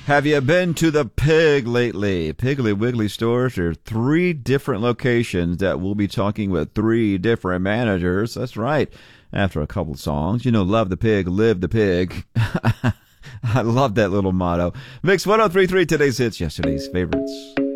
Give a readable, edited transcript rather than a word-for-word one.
Have you been to the Pig lately? Piggly Wiggly stores are 3 different locations that we'll be talking with 3 different managers. That's right. After a couple songs, love the pig, live the pig. I love that little motto. Mix 1033, today's hits, yesterday's favorites.